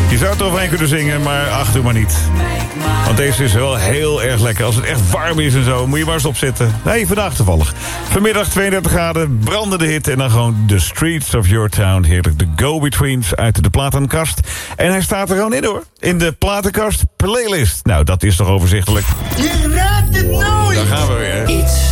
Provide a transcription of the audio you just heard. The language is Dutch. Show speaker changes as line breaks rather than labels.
Je zou het overheen kunnen zingen, maar ach, doe maar niet. Want deze is wel heel erg lekker. Als het echt warm is en zo, moet je maar eens opzetten. Nee, vandaag toevallig. Vanmiddag 32 graden, brandende hit... en dan gewoon The Streets of Your Town. Heerlijk, de Go-Betweens uit de platenkast. En hij staat er gewoon in, hoor. In de platenkast playlist. Nou, dat is toch overzichtelijk.
Je raadt het nooit!
Daar gaan we weer.